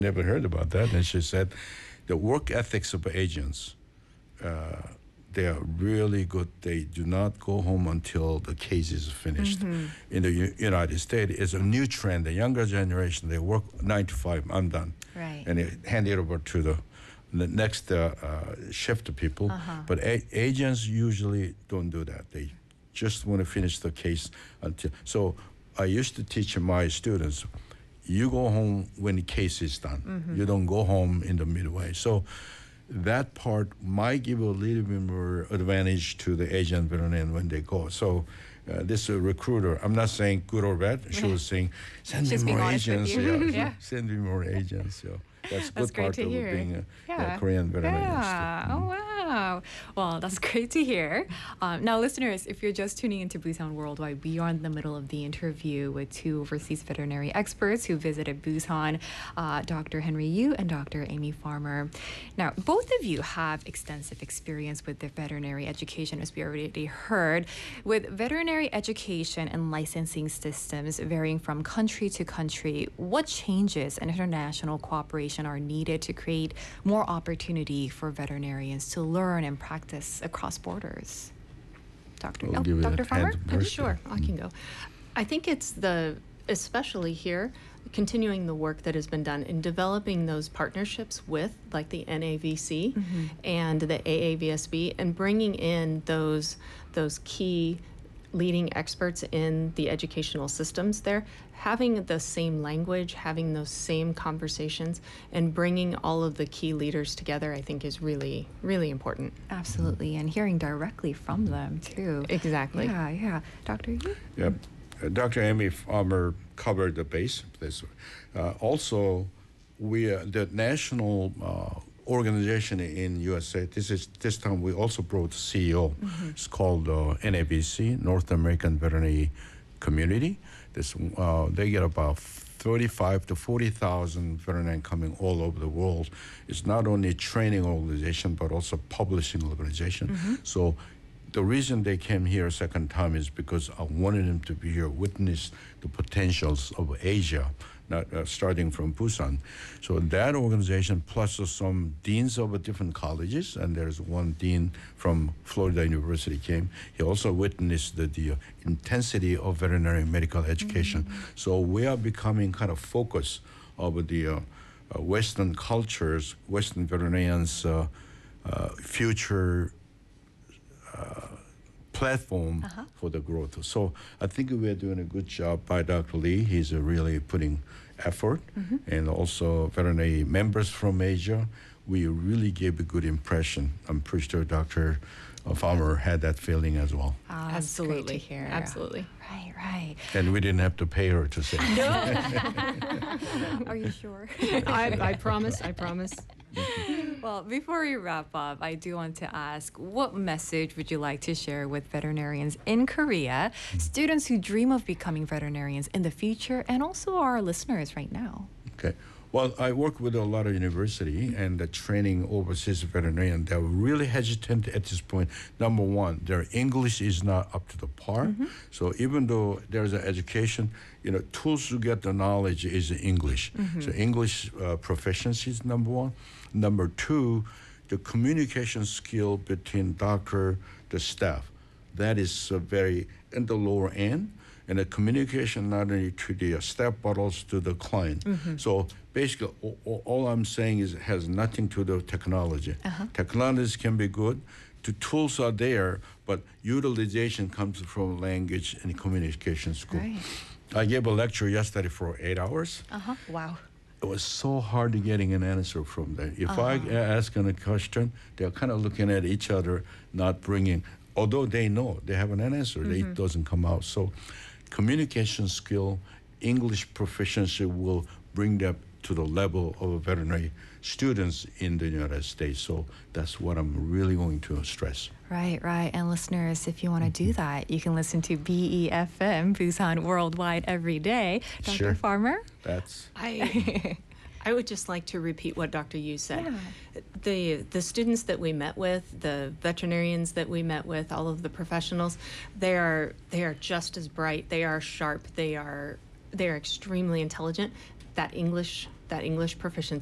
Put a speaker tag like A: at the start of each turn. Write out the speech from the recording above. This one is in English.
A: never heard about that. And she said the work ethics of agents, they are really good. They do not go home until the case is finished. In the United States, it's a new trend. The younger generation, they work 9 to 5, I'm done.
B: Right.
A: And they hand it over to the next shift people. But agents usually don't do that. They just want to finish the case until. So I used to teach my students, you go home when the case is done. You don't go home in the midway. So that part might give a little bit more advantage to the agent veterinarian when they go. So this recruiter, I'm not saying good or bad. She was saying, send me
B: She's being
A: more
B: honest with
A: agents.
B: you.
A: Yeah,
B: Yeah.
A: Send me more agents. Yeah. That's
B: That's
A: good
B: great
A: part
B: to
A: of
B: hear.
A: being
B: Yeah.
A: a Korean veterinarian.
B: Yeah. Oh, wow. Well, that's great to hear. Now, listeners, if you're just tuning into Busan Worldwide, we are in the middle of the interview with two overseas veterinary experts who visited Busan, Dr. Henry Yu and Dr. Amy Farmer. Now, both of you have extensive experience with the veterinary education, as we already heard, with veterinary education and licensing systems varying from country to country. What changes in international cooperation are needed to create more opportunity for veterinarians to learn and practice across borders?
A: We'll give it
B: Dr.
A: a
B: Farmer?
A: hand first.
C: Sure, I can go. I think it's especially here, continuing the work that has been done in developing those partnerships with, like the NAVC and the AAVSB, and bringing in those key leading experts in the educational systems there, having the same language, having those same conversations, and bringing all of the key leaders together, I think is really, really important.
B: Absolutely, and hearing directly from them too.
C: Exactly.
B: Yeah. Dr. Yu?
A: Yep. Dr. Amy Farmer covered the base. Also, the national organization in USA. This time we also brought CEO. It's called NAVC, North American Veterinary Community. They get about 35 to 40,000 veterinarians coming all over the world. It's not only a training organization but also publishing organization. So the reason they came here a second time is because I wanted them to be here, witness the potentials of Asia, not starting from Busan. So that organization, plus some deans of different colleges, and there's one dean from Florida University came. He also witnessed the intensity of veterinary medical education. So we are becoming kind of focus of the Western cultures, Western veterinarians' future platform for the growth. So I think we're doing a good job by Dr. Lee. He's really putting effort, and also veterinary members from Asia. We really gave a good impression. I'm pretty sure Dr. Farmer had that feeling as well.
B: That's great
C: Absolutely.
B: to hear.
C: Absolutely.
B: Right.
A: And we didn't have to pay her to say it.
B: Are you sure?
C: I promise.
B: Well, before we wrap up, I do want to ask, what message would you like to share with veterinarians in Korea, students who dream of becoming veterinarians in the future, and also our listeners right now?
A: Okay. Well, I work with a lot of university and training overseas veterinarian. They're really hesitant at this point. Number one, their English is not up to the par. So even though there's an education, tools to get the knowledge is English. So English proficiency is number one. Number two, the communication skill between doctor, the staff. That is very in the lower end. And the communication not only to the staff but also to the client. So basically, all I'm saying is it has nothing to do with technology. Technology can be good. The tools are there, but utilization comes from language and communication school.
B: Right.
A: I gave a lecture yesterday for 8 hours.
B: Wow.
A: It was so hard to getting an answer from them. If I ask them a question, they're kind of looking at each other, not bringing, although they know they have an answer, it doesn't come out. So communication skill, English proficiency will bring them to the level of veterinary students in the United States. So that's what I'm really going to stress.
B: Right. And listeners, if you want to do that, you can listen to BEFM, Busan Worldwide, every day. Dr.
A: Sure.
B: Farmer?
A: That's
C: I would just like to repeat what Dr. Yu said. The students that we met with, the veterinarians that we met with, all of the professionals, they are just as bright. They are sharp. They are extremely intelligent. That that English proficiency